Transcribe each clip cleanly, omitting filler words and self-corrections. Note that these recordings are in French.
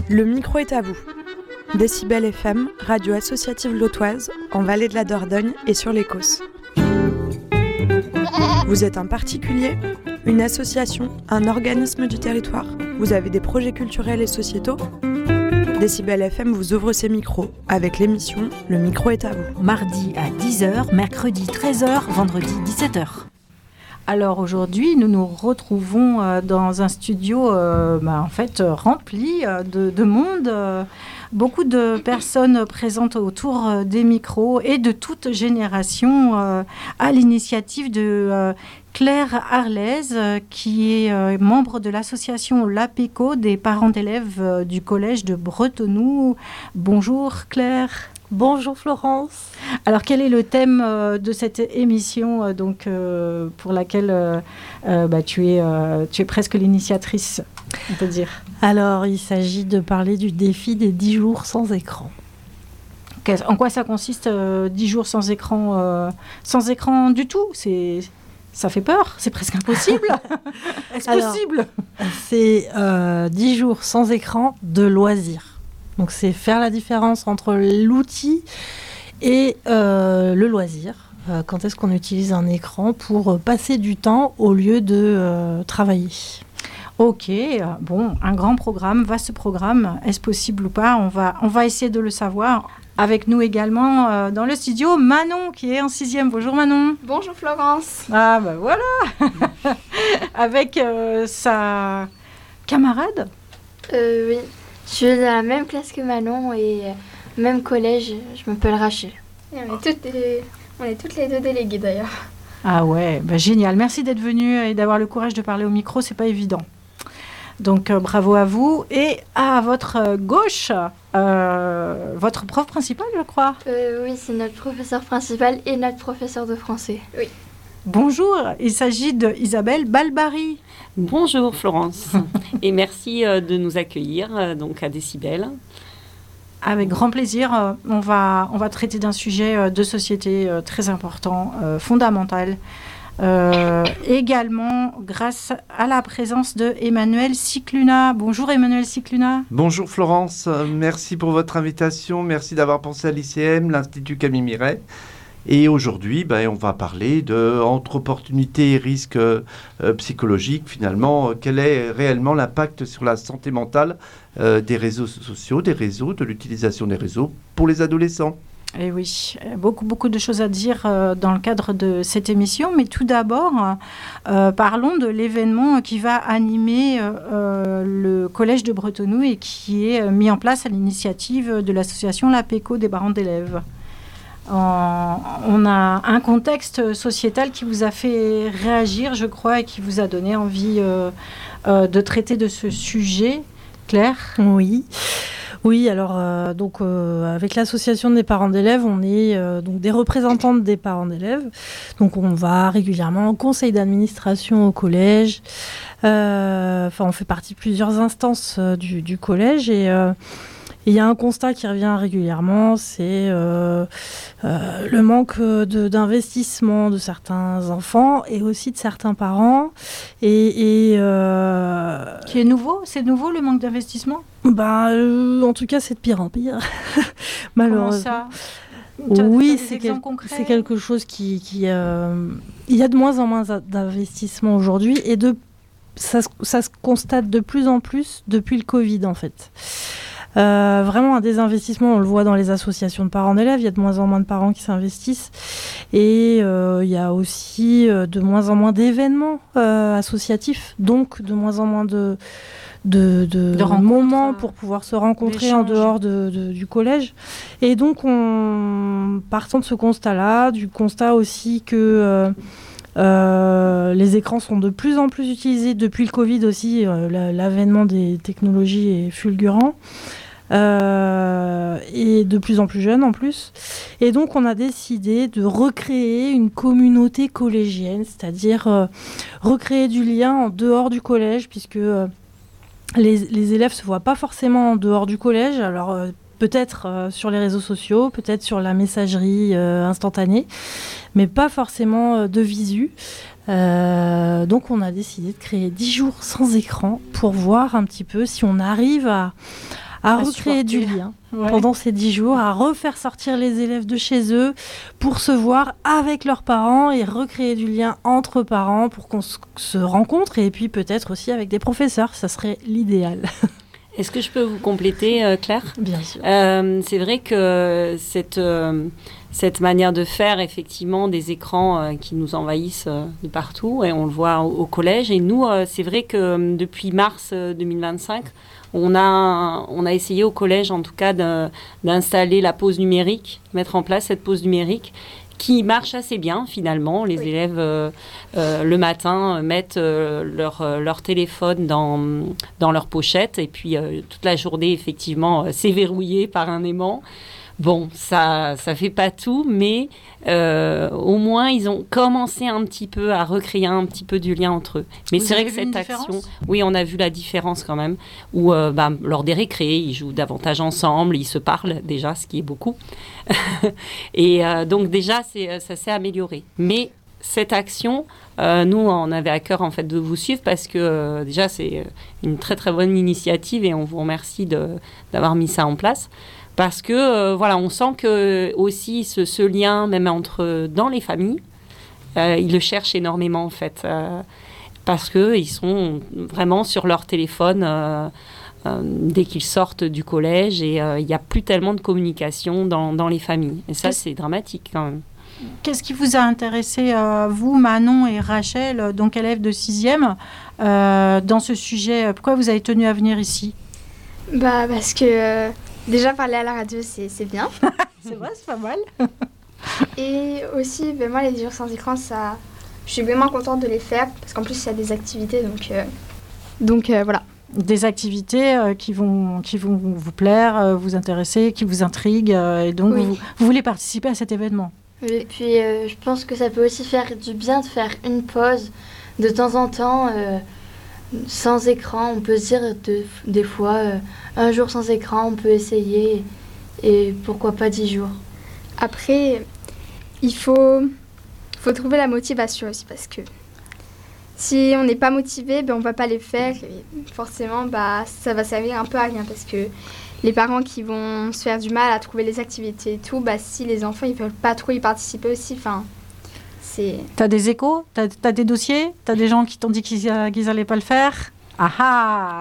Le micro est à vous. Décibel FM, radio associative lotoise, en Vallée de la Dordogne et sur les Causses. Vous êtes un particulier, une association, un organisme du territoire. Vous avez des projets culturels et sociétaux. Décibel FM vous ouvre ses micros avec l'émission Le micro est à vous. Mardi à 10h, mercredi 13h, vendredi 17h. Alors aujourd'hui, nous nous retrouvons dans un studio rempli de monde. Beaucoup de personnes présentes autour des micros et de toute génération à l'initiative de Claire Arlaise, qui est membre de l'association l'APECO des parents d'élèves du collège de Bretenoux. Bonjour Claire. Bonjour Florence. Alors quel est le thème de cette émission pour laquelle tu es presque l'initiatrice, on peut dire? Alors il s'agit de parler du défi des 10 jours sans écran. En quoi ça consiste 10 jours sans écran du tout? Ça fait peur, c'est presque impossible. Est-ce possible? C'est 10 jours sans écran de loisirs. Donc c'est faire la différence entre l'outil et le loisir. Quand est-ce qu'on utilise un écran pour passer du temps au lieu de travailler? Ok, un grand programme, vaste programme. Est-ce possible ou pas? On va essayer de le savoir. Avec nous également dans le studio, Manon qui est en 6e. Bonjour Manon. Bonjour Florence. Ah ben voilà. Avec sa camarade. Oui. Je suis dans la même classe que Manon et même collège, je m'appelle Rachel. Et on est toutes les deux déléguées d'ailleurs. Ah ouais, génial. Merci d'être venue et d'avoir le courage de parler au micro, c'est pas évident. Donc bravo à vous. Et à votre gauche, votre prof principal, je crois. Oui, c'est notre professeur principal et notre professeur de français. Oui. Bonjour, il s'agit d'Isabelle Balbari. Bonjour Florence et merci de nous accueillir à Décibel. Avec grand plaisir, on va traiter d'un sujet de société très important, fondamental. Également grâce à la présence de Emmanuel Cicluna. Bonjour Emmanuel Cicluna. Bonjour Florence, merci pour votre invitation, merci d'avoir pensé à l'ICM, l'Institut Camille Miret. Et aujourd'hui, on va parler entre opportunités et risques psychologiques, finalement. Quel est réellement l'impact sur la santé mentale des réseaux sociaux, de l'utilisation des réseaux pour les adolescents? Et oui, beaucoup de choses à dire dans le cadre de cette émission. Mais tout d'abord, parlons de l'événement qui va animer le collège de Bretenoux et qui est mis en place à l'initiative de l'association l'APECO des parents d'élèves. On a un contexte sociétal qui vous a fait réagir, je crois, et qui vous a donné envie de traiter de ce sujet. Claire ? Oui, alors avec l'association des parents d'élèves, on est des représentantes des parents d'élèves. Donc on va régulièrement au conseil d'administration au collège. On fait partie de plusieurs instances du collège et il y a un constat qui revient régulièrement, c'est le manque d'investissement de certains enfants et aussi de certains parents. Qui est nouveau? C'est nouveau le manque d'investissement? En tout cas, c'est de pire en pire. Malheureusement. Comment ça? Oui, c'est quelque chose qui il y a de moins en moins d'investissement aujourd'hui et ça se constate de plus en plus depuis le Covid en fait. Vraiment un désinvestissement, on le voit dans les associations de parents d'élèves, il y a de moins en moins de parents qui s'investissent et il y a aussi de moins en moins d'événements associatifs, donc de moins en moins de moments pour pouvoir se rencontrer en dehors du collège. Et donc, partant de ce constat-là, du constat aussi que les écrans sont de plus en plus utilisés depuis le Covid aussi, l'avènement des technologies est fulgurant. Et de plus en plus jeunes en plus. Et donc on a décidé de recréer une communauté collégienne, c'est-à-dire recréer du lien en dehors du collège, puisque les élèves se voient pas forcément en dehors du collège. Alors peut-être sur les réseaux sociaux, peut-être sur la messagerie instantanée, mais pas forcément de visu. Donc on a décidé de créer 10 jours sans écran pour voir un petit peu si on arrive à recréer du lien pendant ces 10 jours, à refaire sortir les élèves de chez eux pour se voir avec leurs parents et recréer du lien entre parents pour qu'on se rencontre et puis peut-être aussi avec des professeurs. Ça serait l'idéal. Est-ce que je peux vous compléter, Claire ? Bien sûr. C'est vrai que cette manière de faire, effectivement, des écrans qui nous envahissent de partout, et on le voit au collège. Et nous, c'est vrai que depuis mars 2025, on a essayé au collège, en tout cas, d'installer la pause numérique, mettre en place cette pause numérique, qui marche assez bien finalement. Les élèves le matin mettent leur téléphone dans leur pochette et puis toute la journée effectivement c'est verrouillé par un aimant. Bon, ça fait pas tout, mais au moins ils ont commencé un petit peu à recréer un petit peu du lien entre eux. Mais c'est vrai que cette action, oui, on a vu la différence quand même, où lors des récrés, ils jouent davantage ensemble, ils se parlent déjà, ce qui est beaucoup. Et donc déjà, ça s'est amélioré. Mais cette action, nous, on avait à cœur en fait de vous suivre parce que déjà c'est une très très bonne initiative et on vous remercie d'avoir mis ça en place. Parce que, voilà, on sent que aussi ce lien, même dans les familles, ils le cherchent énormément, en fait. Parce qu'ils sont vraiment sur leur téléphone dès qu'ils sortent du collège et il n'y a plus tellement de communication dans les familles. Et ça, c'est dramatique, quand même. Qu'est-ce qui vous a intéressé, vous, Manon et Rachel, donc élèves de 6e, dans ce sujet ? Pourquoi vous avez tenu à venir ici ? Parce que... déjà, parler à la radio, c'est bien. C'est vrai, c'est pas mal. Et aussi, moi, les 10 jours sans écran, je suis vraiment contente de les faire parce qu'en plus, il y a des activités, donc voilà. Des activités qui vont vous plaire, vous intéresser, qui vous intriguent, et donc vous voulez participer à cet événement. Et puis, je pense que ça peut aussi faire du bien de faire une pause de temps en temps. Sans écran, on peut se dire des fois, un jour sans écran, on peut essayer, et pourquoi pas 10 jours. Après, il faut trouver la motivation aussi, parce que si on n'est pas motivé, on ne va pas les faire, et forcément, ça va servir un peu à rien, parce que les parents qui vont se faire du mal à trouver les activités et tout, si les enfants, ils ne veulent pas trop y participer aussi, T'as des échos ? T'as des dossiers ? T'as des gens qui t'ont dit qu'ils n'allaient pas le faire ? Ah ah.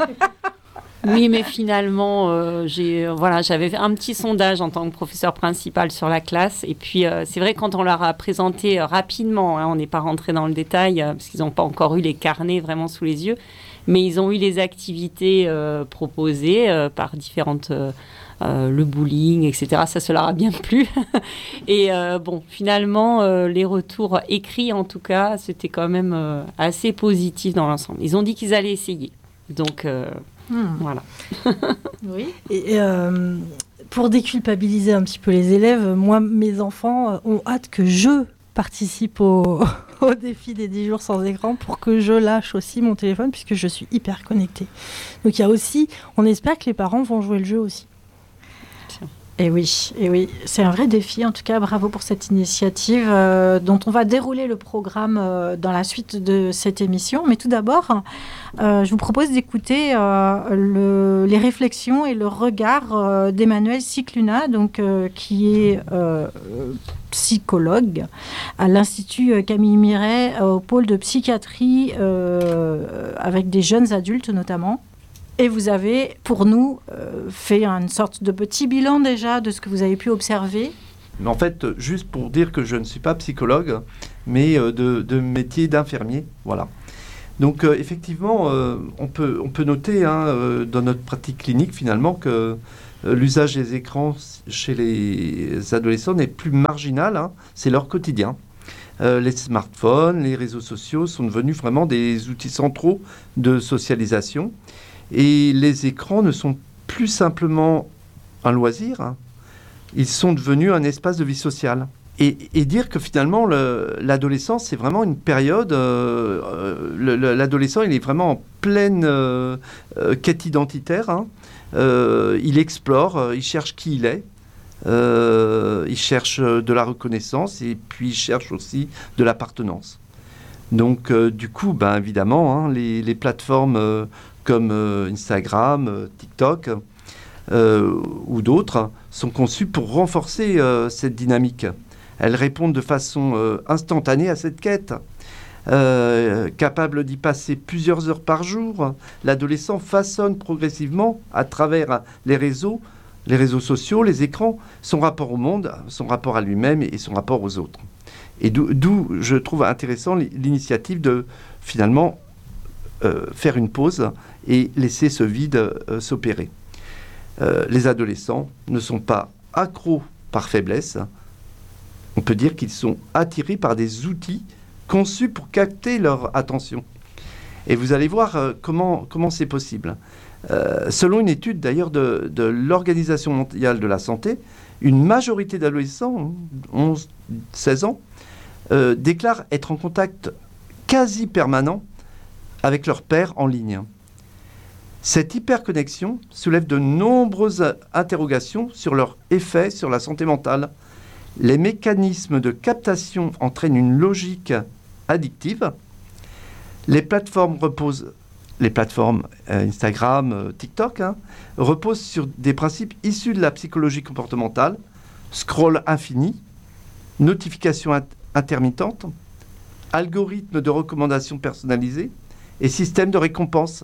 Oui, mais finalement, j'avais fait un petit sondage en tant que professeur principal sur la classe. Et puis, c'est vrai, quand on leur a présenté rapidement, on n'est pas rentré dans le détail, parce qu'ils n'ont pas encore eu les carnets vraiment sous les yeux, mais ils ont eu les activités proposées par différentes... le bullying, etc. Ça leur a bien plu. Et finalement, les retours écrits, en tout cas, c'était quand même assez positif dans l'ensemble. Ils ont dit qu'ils allaient essayer. Donc, voilà. Oui. Et pour déculpabiliser un petit peu les élèves, moi, mes enfants ont hâte que je participe au défi des 10 jours sans écran pour que je lâche aussi mon téléphone puisque je suis hyper connectée. Donc, il y a aussi, on espère que les parents vont jouer le jeu aussi. Et oui, c'est un vrai défi. En tout cas, bravo pour cette initiative dont on va dérouler le programme dans la suite de cette émission. Mais tout d'abord, je vous propose d'écouter les réflexions et le regard d'Emmanuel Cicluna, qui est psychologue à l'Institut Camille Miret, au pôle de psychiatrie avec des jeunes adultes notamment. Et vous avez, pour nous, fait une sorte de petit bilan déjà de ce que vous avez pu observer. En fait, juste pour dire que je ne suis pas psychologue, mais de métier d'infirmier, voilà. Donc, effectivement, on peut noter dans notre pratique clinique, finalement, que l'usage des écrans chez les adolescents n'est plus marginal, c'est leur quotidien. Les smartphones, les réseaux sociaux sont devenus vraiment des outils centraux de socialisation. Et les écrans ne sont plus simplement un loisir, ils sont devenus un espace de vie sociale. Et dire que finalement, l'adolescence, c'est vraiment une période... l'adolescent, il est vraiment en pleine quête identitaire. Il explore, il cherche qui il est. Il cherche de la reconnaissance et puis il cherche aussi de l'appartenance. Donc, du coup, évidemment, les plateformes... comme Instagram, TikTok, ou d'autres sont conçues pour renforcer cette dynamique. Elles répondent de façon instantanée à cette quête. Capable d'y passer plusieurs heures par jour, l'adolescent façonne progressivement, à travers les réseaux sociaux, les écrans, son rapport au monde, son rapport à lui-même et son rapport aux autres. Et d'où je trouve intéressant l'initiative de, finalement, faire une pause et laisser ce vide s'opérer. Les adolescents ne sont pas accros par faiblesse. On peut dire qu'ils sont attirés par des outils conçus pour capter leur attention. Et vous allez voir comment c'est possible. Selon une étude d'ailleurs de l'Organisation mondiale de la santé, une majorité d'adolescents, 11-16 ans, déclarent être en contact quasi permanent avec leur père en ligne. Cette hyperconnexion soulève de nombreuses interrogations sur leur effet sur la santé mentale. Les mécanismes de captation entraînent une logique addictive. Les plateformes Instagram, TikTok, reposent sur des principes issus de la psychologie comportementale, scroll infini, notifications intermittentes, algorithmes de recommandation personnalisés et systèmes de récompense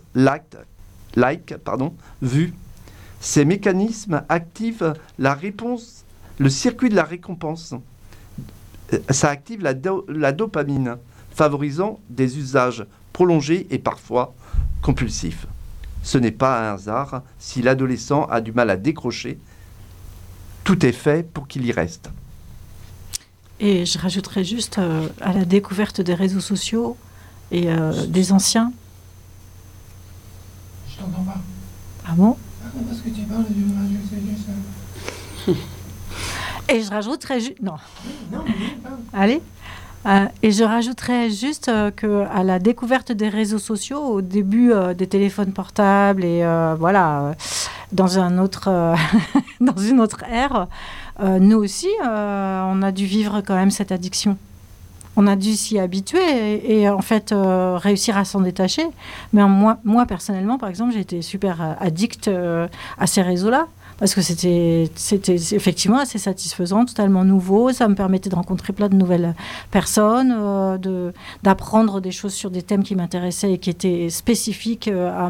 vue. Ces mécanismes activent la réponse, le circuit de la récompense. Ça active la dopamine, favorisant des usages prolongés et parfois compulsifs. Ce n'est pas un hasard si l'adolescent a du mal à décrocher. Tout est fait pour qu'il y reste. Et je rajouterais juste à la découverte des réseaux sociaux et des anciens. Je t'entends pas. Ah bon? Parce que tu parles du radio, c'est juste... Et je rajouterais juste... Non. Allez. Et je rajouterais juste qu'à la découverte des réseaux sociaux, au début des téléphones portables et dans une autre ère, nous aussi, on a dû vivre quand même cette addiction. On a dû s'y habituer et en fait réussir à s'en détacher. Mais moi, personnellement, par exemple, j'ai été super addict à ces réseaux-là. Parce que c'était effectivement assez satisfaisant, totalement nouveau. Ça me permettait de rencontrer plein de nouvelles personnes, d'apprendre des choses sur des thèmes qui m'intéressaient et qui étaient spécifiquement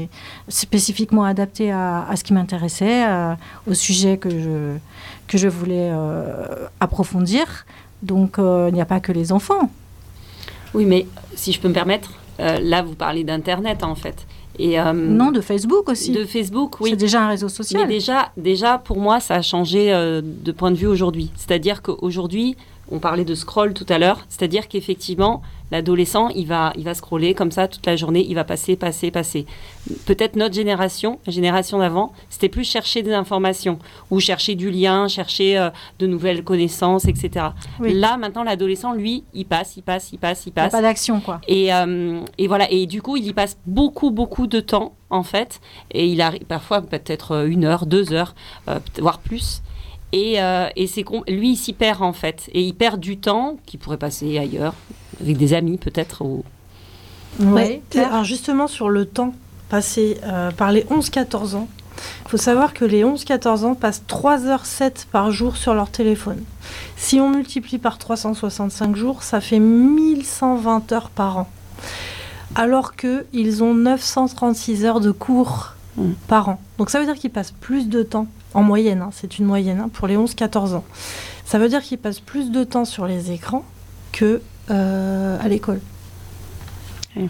adaptés à ce qui m'intéressait, au sujet que je voulais approfondir. Donc, il n'y a pas que les enfants. Oui, mais si je peux me permettre, là, vous parlez d'Internet, en fait. Et, non, de Facebook aussi. De Facebook, oui. C'est déjà un réseau social. Mais déjà, pour moi, ça a changé de point de vue aujourd'hui. C'est-à-dire qu'aujourd'hui, on parlait de scroll tout à l'heure, c'est-à-dire qu'effectivement, l'adolescent, il va scroller comme ça toute la journée, il va passer. Peut-être notre génération, la génération d'avant, c'était plus chercher des informations ou chercher du lien, chercher de nouvelles connaissances, etc. Oui. Là, maintenant, l'adolescent, lui, il passe. Il n'y a pas d'action, quoi. Et voilà, et du coup, il y passe beaucoup de temps, en fait, et il arrive parfois peut-être 1 heure, 2 heures, voire plus. Et lui, il s'y perd, en fait. Et il perd du temps qu'il pourrait passer ailleurs, avec des amis, peut-être. Oui. Alors, justement, sur le temps passé par les 11-14 ans, il faut savoir que les 11-14 ans passent 3h07 par jour sur leur téléphone. Si on multiplie par 365 jours, ça fait 1120 heures par an. Alors qu'ils ont 936 heures de cours par an. Donc, ça veut dire qu'ils passent plus de temps. En moyenne, c'est une moyenne pour les 11-14 ans. Ça veut dire qu'ils passent plus de temps sur les écrans que à l'école. Ouais.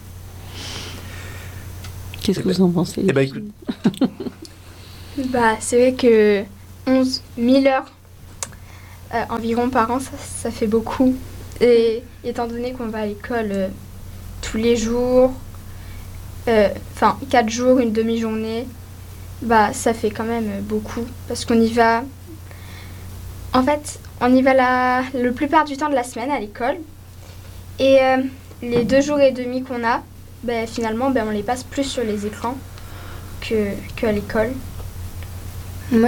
Qu'est-ce que vous en pensez? Écoute. C'est vrai que 11 000 heures environ par an, ça fait beaucoup. Et étant donné qu'on va à l'école tous les jours, 4 jours, une demi-journée, ça fait quand même beaucoup parce qu'on y va. En fait, on y va le plupart du temps de la semaine à l'école. Et les 2 jours et demi qu'on a, finalement, on les passe plus sur les écrans qu'à l'école. Moi,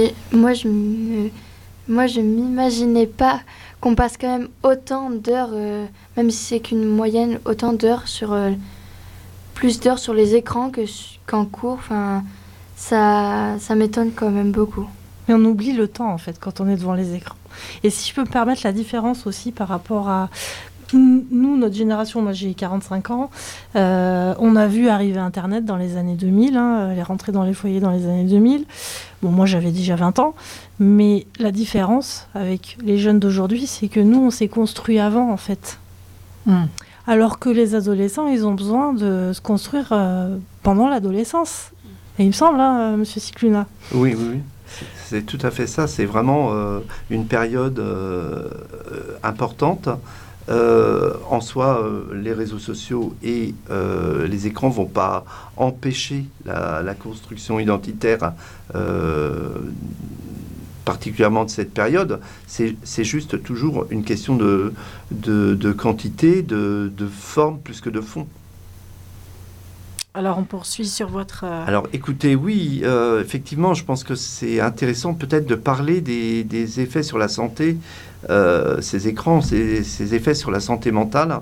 je m'imaginais pas qu'on passe quand même autant d'heures, même si c'est qu'une moyenne, autant d'heures plus d'heures sur les écrans qu'en cours. ça m'étonne quand même beaucoup. Mais on oublie le temps, en fait, quand on est devant les écrans. Et si je peux me permettre la différence aussi par rapport à... Nous, notre génération, moi j'ai 45 ans, on a vu arriver Internet dans les années 2000, elle est rentrée dans les foyers dans les années 2000. Bon, moi j'avais déjà 20 ans, mais la différence avec les jeunes d'aujourd'hui, c'est que nous, on s'est construit avant, en fait. Alors que les adolescents, ils ont besoin de se construire pendant l'adolescence. Et il me semble, Monsieur Cicluna. Oui. C'est tout à fait ça. C'est vraiment une période importante. En soi, les réseaux sociaux et les écrans ne vont pas empêcher la construction identitaire, particulièrement de cette période. C'est juste toujours une question de quantité, de forme plus que de fond. Alors, on poursuit sur votre... Alors, écoutez, oui, effectivement, je pense que c'est intéressant peut-être de parler des effets sur la santé, ces écrans, ces effets sur la santé mentale.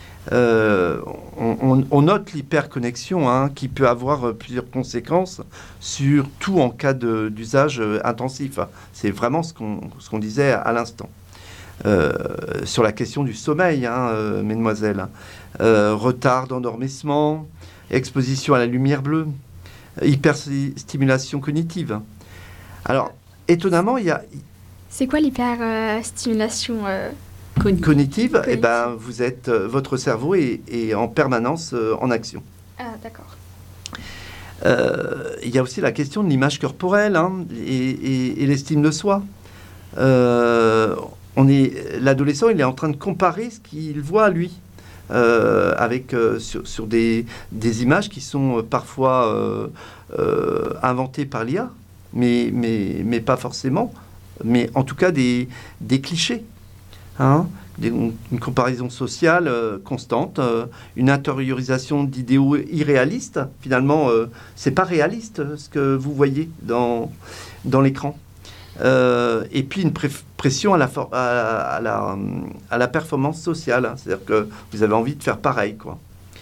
On note l'hyperconnexion qui peut avoir plusieurs conséquences, surtout en cas d'usage intensif. C'est vraiment ce qu'on disait à l'instant. Sur la question du sommeil, mesdemoiselles. Retard d'endormissement, exposition à la lumière bleue, hyperstimulation cognitive. Alors, étonnamment, il y a... C'est quoi l'hyperstimulation cognitive? Eh ben, votre cerveau est en permanence en action. Ah, d'accord. Il y a aussi la question de l'image corporelle et l'estime de soi. L'adolescent, il est en train de comparer ce qu'il voit lui. Sur des images qui sont parfois inventées par l'IA, mais pas forcément, mais en tout cas des clichés, une comparaison sociale constante, une intériorisation d'idéaux irréalistes. Finalement, c'est pas réaliste ce que vous voyez dans l'écran. Et puis une pression à la performance sociale, c'est-à-dire que vous avez envie de faire pareil, quoi.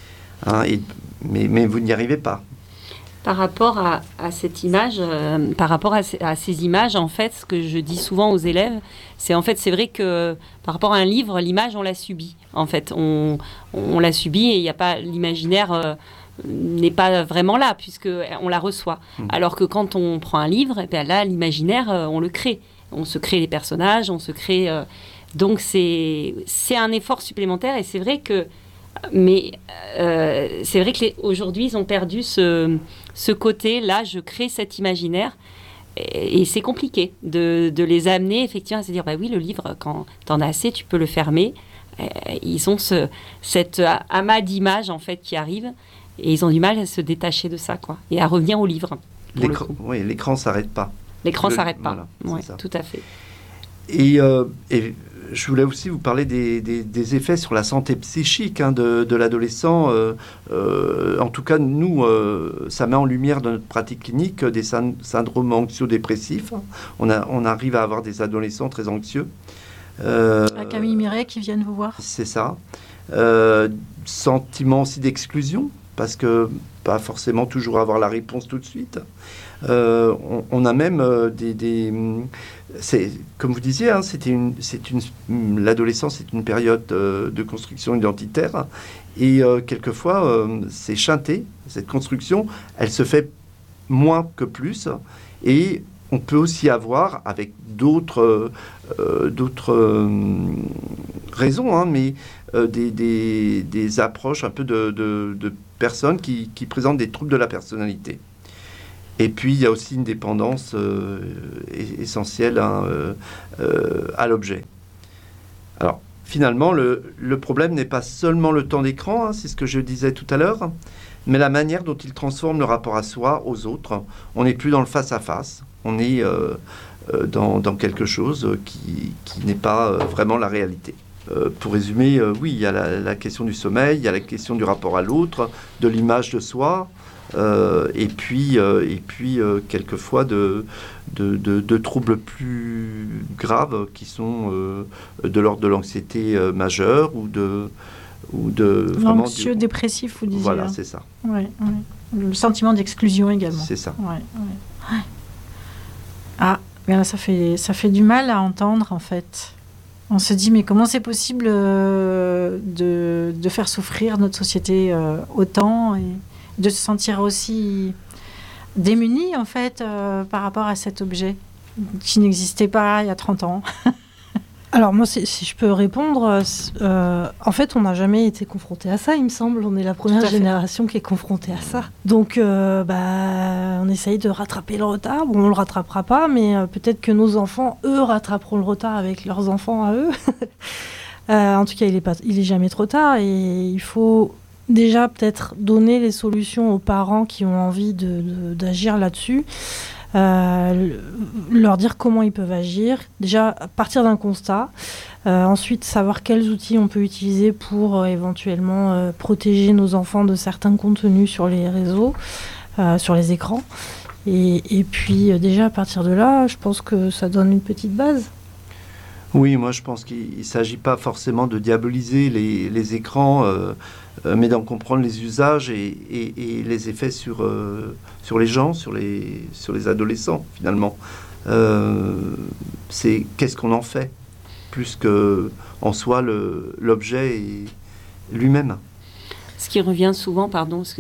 Mais vous n'y arrivez pas. Par rapport à cette image, par rapport à ces images, en fait, ce que je dis souvent aux élèves, c'est vrai que par rapport à un livre, l'image, on l'a subie. En fait, on l'a subie et il n'y a pas l'imaginaire n'est pas vraiment là puisqu'on la reçoit. Alors que quand on prend un livre, là, l'imaginaire, on le crée. On se crée les personnages, on se crée... donc, c'est un effort supplémentaire et c'est vrai que... Mais c'est vrai qu'aujourd'hui, ils ont perdu ce côté-là, je crée cet imaginaire. Et c'est compliqué de les amener effectivement à se dire, oui, le livre, quand t'en as assez, tu peux le fermer. Ils ont cet amas d'images, en fait, qui arrive. Et ils ont du mal à se détacher de ça, quoi. Et à revenir au livre. Oui, l'écran ne s'arrête pas. L'écran ne s'arrête pas. Voilà, oui, tout à fait. Et je voulais aussi vous parler des effets sur la santé psychique de l'adolescent. En tout cas, nous, ça met en lumière dans notre pratique clinique des syndromes anxio-dépressifs. On arrive à avoir des adolescents très anxieux. À Camille Miret qui viennent vous voir. C'est ça. Sentiment aussi d'exclusion, parce que pas forcément toujours avoir la réponse tout de suite. On a même comme vous disiez, l'adolescence c'est une période de construction identitaire et quelquefois c'est chanté, cette construction, elle se fait moins que plus et on peut aussi avoir avec d'autres raisons, mais des approches un peu de personnes qui présentent des troubles de la personnalité. Et puis, il y a aussi une dépendance essentielle à l'objet. Alors, finalement, le problème n'est pas seulement le temps d'écran, c'est ce que je disais tout à l'heure, mais la manière dont il transforme le rapport à soi, aux autres. On n'est plus dans le face-à-face, on est dans quelque chose qui n'est pas vraiment la réalité. Pour résumer, oui, il y a la question du sommeil, il y a la question du rapport à l'autre, de l'image de soi, et puis quelquefois de troubles plus graves qui sont de l'ordre de l'anxiété majeure ou de l'anxieux dépressif, vous disiez. Voilà, c'est ça. Ouais. Le sentiment d'exclusion également. C'est ça. Ouais. Ah, bien, ça fait du mal à entendre, en fait. On se dit, mais comment c'est possible de faire souffrir notre société autant et de se sentir aussi démuni, en fait, par rapport à cet objet qui n'existait pas il y a 30 ans. Alors moi, si je peux répondre, en fait, on n'a jamais été confronté à ça, il me semble. On est la première génération qui est confrontée à ça. Donc, on essaye de rattraper le retard. Bon, on le rattrapera pas, mais peut-être que nos enfants, eux, rattraperont le retard avec leurs enfants à eux. En tout cas, il est jamais trop tard, et il faut déjà peut-être donner les solutions aux parents qui ont envie d'agir là-dessus. Leur dire comment ils peuvent agir, déjà à partir d'un constat, ensuite savoir quels outils on peut utiliser pour éventuellement protéger nos enfants de certains contenus sur les réseaux, sur les écrans, et puis déjà à partir de là, je pense que ça donne une petite base. Oui, moi je pense qu'il ne s'agit pas forcément de diaboliser les écrans, mais d'en comprendre les usages et les effets sur les gens, sur les adolescents finalement. C'est qu'est-ce qu'on en fait, plus qu'en soi l'objet lui-même. Ce qui revient souvent,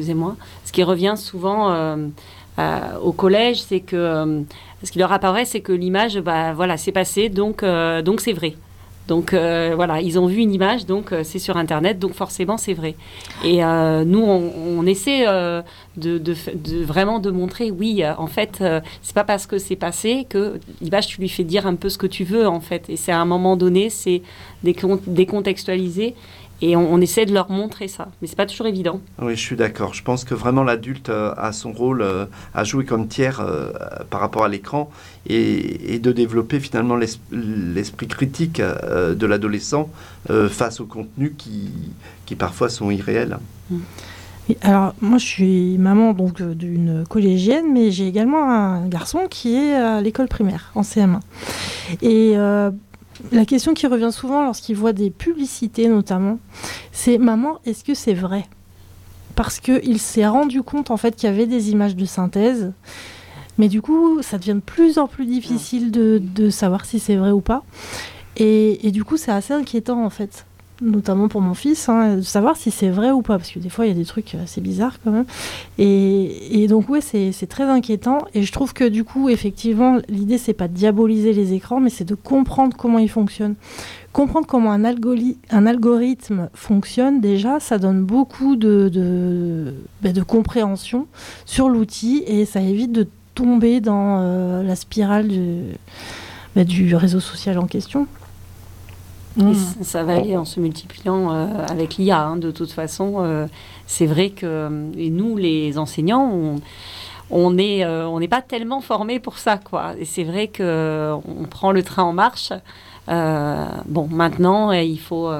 au collège, c'est que ce qui leur apparaît, c'est que l'image, c'est passé, donc c'est vrai. Donc ils ont vu une image, donc c'est sur Internet, donc forcément c'est vrai. Et nous, on essaie de vraiment de montrer, oui, en fait, c'est pas parce que c'est passé que l'image, tu lui fais dire un peu ce que tu veux, en fait. Et c'est à un moment donné, c'est décontextualisé. Et on essaie de leur montrer ça. Mais c'est pas toujours évident. Oui, je suis d'accord. Je pense que vraiment l'adulte a son rôle à jouer comme tiers par rapport à l'écran et de développer finalement l'esprit critique de l'adolescent face aux contenus qui parfois sont irréels. Oui, alors moi je suis maman donc d'une collégienne, mais j'ai également un garçon qui est à l'école primaire, en CM1. Et la question qui revient souvent lorsqu'il voit des publicités notamment, c'est « Maman, est-ce que c'est vrai ?» Parce qu'il s'est rendu compte en fait qu'il y avait des images de synthèse, mais du coup ça devient de plus en plus difficile de savoir si c'est vrai ou pas. Et du coup c'est assez inquiétant en fait, notamment pour mon fils, de savoir si c'est vrai ou pas, parce que des fois il y a des trucs assez bizarres quand même. Et donc ouais, c'est très inquiétant, et je trouve que du coup effectivement l'idée c'est pas de diaboliser les écrans, mais c'est de comprendre comment ils fonctionnent. Comprendre comment un algorithme fonctionne, déjà ça donne beaucoup de compréhension sur l'outil, et ça évite de tomber dans la spirale du réseau social en question. Et ça va aller en se multipliant avec l'IA. De toute façon, c'est vrai que et nous, les enseignants, on n'est pas tellement formés pour ça, quoi. Et c'est vrai qu'on prend le train en marche. Maintenant, il faut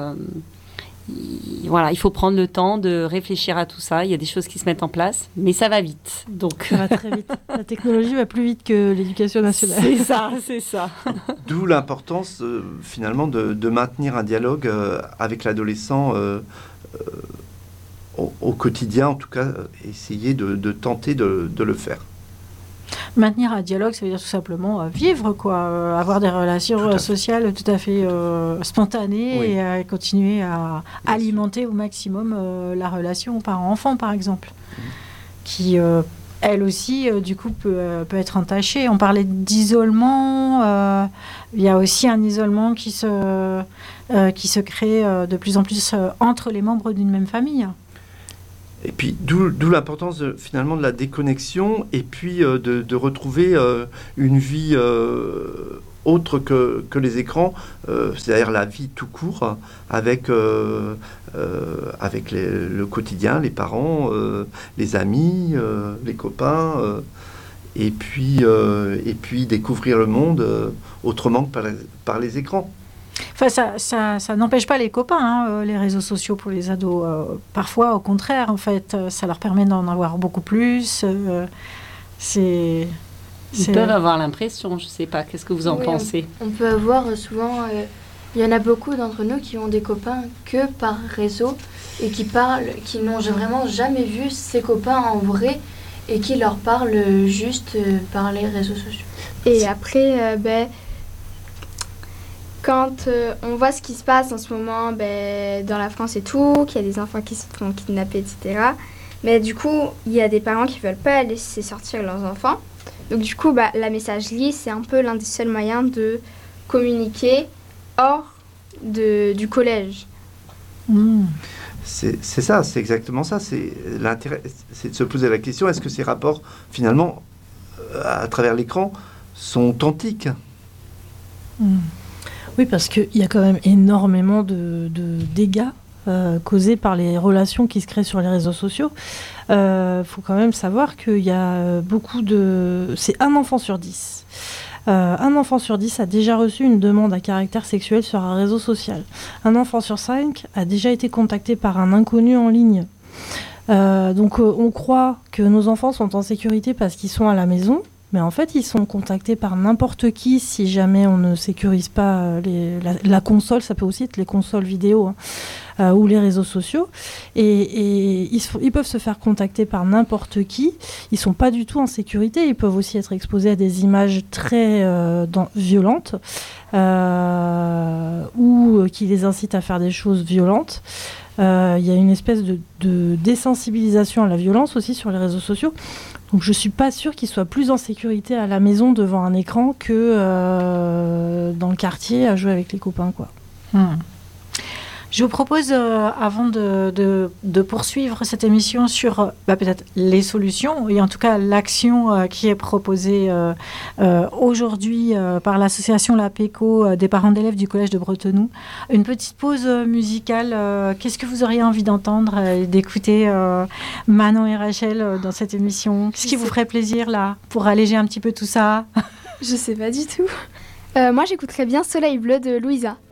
prendre le temps de réfléchir à tout ça. Il y a des choses qui se mettent en place, mais ça va vite. Donc ça va très vite. La technologie va plus vite que l'éducation nationale. C'est ça. D'où l'importance finalement de maintenir un dialogue avec l'adolescent au quotidien, en tout cas, essayer de tenter de le faire. Maintenir un dialogue, ça veut dire tout simplement vivre, quoi, avoir des relations sociales tout à fait spontanées, oui. Et continuer à alimenter au maximum la relation parent-enfant, par exemple, qui, elle aussi, du coup, peut être entachée. On parlait d'isolement, il y a aussi un isolement qui se crée de plus en plus entre les membres d'une même famille. Et puis, d'où l'importance finalement de la déconnexion, et puis de retrouver une vie autre que les écrans, c'est-à-dire la vie tout court, avec le quotidien, les parents, les amis, les copains, et puis découvrir le monde autrement que par les écrans. Enfin, ça n'empêche pas les copains, les réseaux sociaux pour les ados. Parfois, au contraire, en fait, ça leur permet d'en avoir beaucoup plus. Ils peuvent avoir l'impression, je ne sais pas, qu'est-ce que vous en pensez ? On peut avoir souvent Il y en a beaucoup d'entre nous qui ont des copains que par réseau et qui n'ont vraiment jamais vu ces copains en vrai et qui leur parlent juste par les réseaux sociaux. Et après, quand on voit ce qui se passe en ce moment dans la France et tout, qu'il y a des enfants qui se font kidnapper, etc. Mais du coup, il y a des parents qui ne veulent pas laisser sortir leurs enfants. Donc du coup, la messagerie, c'est un peu l'un des seuls moyens de communiquer hors du collège. C'est ça, c'est exactement ça. L'intérêt, c'est de se poser la question, est-ce que ces rapports, finalement, à travers l'écran, sont authentiques ? Oui, parce qu'il y a quand même énormément de dégâts causés par les relations qui se créent sur les réseaux sociaux. Faut quand même savoir qu'il y a beaucoup de... C'est 1 enfant sur 10. Un enfant sur 10 a déjà reçu une demande à caractère sexuel sur un réseau social. 1 enfant sur 5 a déjà été contacté par un inconnu en ligne. Donc on croit que nos enfants sont en sécurité parce qu'ils sont à la maison, mais en fait ils sont contactés par n'importe qui si jamais on ne sécurise pas la console. Ça peut aussi être les consoles vidéo ou les réseaux sociaux, et ils peuvent se faire contacter par n'importe qui. Ils sont pas du tout en sécurité. Ils peuvent aussi être exposés à des images très violentes ou qui les incitent à faire des choses violentes. Il y a une espèce de désensibilisation à la violence aussi sur les réseaux sociaux. Donc je ne suis pas sûre qu'ils soient plus en sécurité à la maison devant un écran que dans le quartier à jouer avec les copains, quoi. Je vous propose, avant de poursuivre cette émission sur peut-être les solutions, et en tout cas l'action qui est proposée aujourd'hui par l'association l'APECO des parents d'élèves du collège de Bretenoux, une petite pause musicale. Qu'est-ce que vous auriez envie d'entendre et d'écouter Manon et Rachel dans cette émission ? Qu'est-ce qui vous ferait plaisir là, pour alléger un petit peu tout ça ? Je sais pas du tout. Moi j'écouterais bien Soleil bleu de Louisa.